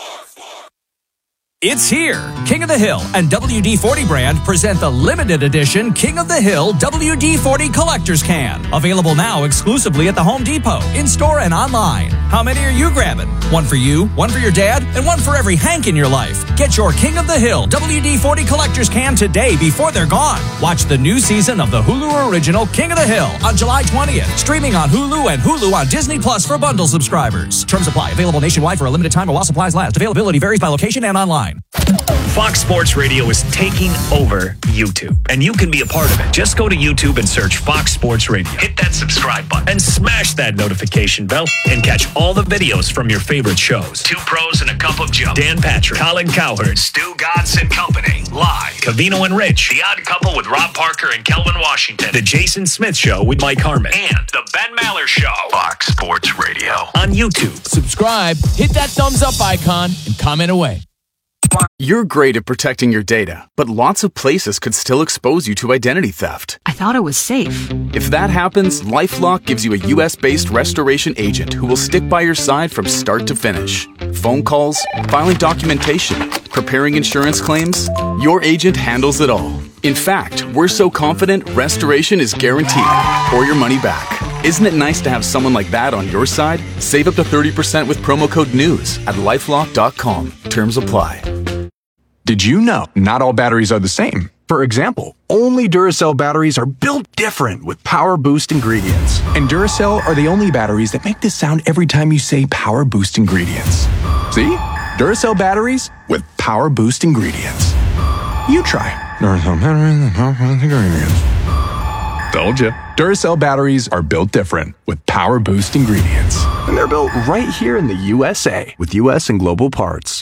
It's here. King of the Hill and WD-40 brand present the limited edition King of the Hill WD-40 Collector's Can. Available now exclusively at the Home Depot, in-store and online. How many are you grabbing? One for you, one for your dad, and one for every Hank in your life. Get your King of the Hill WD-40 Collector's Can today before they're gone. Watch the new season of the Hulu original King of the Hill on July 20th. Streaming on Hulu and Hulu on Disney Plus for bundle subscribers. Terms apply. Available nationwide for a limited time while supplies last. Availability varies by location and online. Fox Sports Radio is taking over YouTube, and you can be a part of it. Just go to YouTube and search Fox Sports Radio. Hit that subscribe button and smash that notification bell and catch all the videos from your favorite shows. Two Pros and a Cup of Joe. Dan Patrick, Colin Cowherd, Stu Godson Company, Live, Covino and Rich, The Odd Couple with Rob Parker and Kelvin Washington, The Jason Smith Show with Mike Harmon, and The Ben Maller Show. Fox Sports Radio on YouTube. Subscribe, hit that thumbs up icon, and comment away. You're great at protecting your data, but lots of places could still expose you to identity theft. I thought it was safe. If that happens, LifeLock gives you a US-based restoration agent who will stick by your side from start to finish. Phone calls, filing documentation, preparing insurance claims, your agent handles it all. In fact, we're so confident restoration is guaranteed or your money back. Isn't it nice to have someone like that on your side? Save up to 30% with promo code NEWS at LifeLock.com. Terms apply. Did you know not all batteries are the same? For example, only Duracell batteries are built different with Power Boost ingredients. And Duracell are the only batteries that make this sound every time you say Power Boost ingredients. See? Duracell batteries with Power Boost ingredients. You try. Duracell batteries with Power Boost ingredients. Told you. Duracell batteries are built different with Power Boost ingredients. And they're built right here in the USA with US and Global Parts.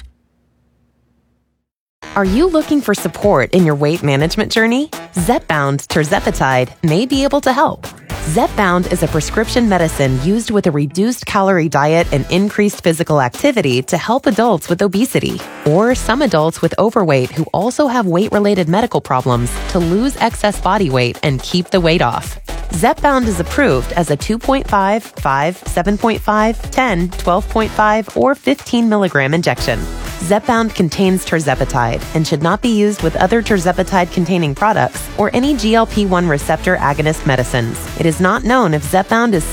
Are you looking for support in your weight management journey? Zepbound tirzepatide may be able to help. Zepbound is a prescription medicine used with a reduced calorie diet and increased physical activity to help adults with obesity or some adults with overweight who also have weight-related medical problems to lose excess body weight and keep the weight off. Zepbound is approved as a 2.5, 5, 7.5, 10, 12.5, or 15 milligram injection. Zepbound contains tirzepatide and should not be used with other tirzepatide-containing products or any GLP-1 receptor agonist medicines. It is not known if Zepbound is